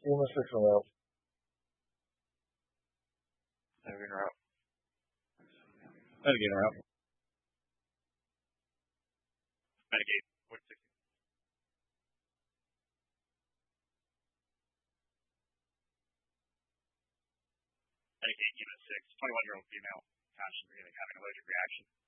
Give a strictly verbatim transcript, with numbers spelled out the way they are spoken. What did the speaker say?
Unit six and out. Navigator out. Navigator out. Mitigate. one sixty. Mitigate unit six. twenty-one year old female. Passion breathing, having allergic reaction.